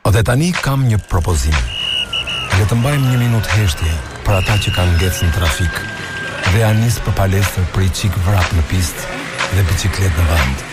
Dhe tani kam një propozim. Le të mbajmë një minutë heshtje për ata që kanë ngecë në trafik dhe janë nisë për palestër për i qik vrap në pistë dhe biciklet në vend.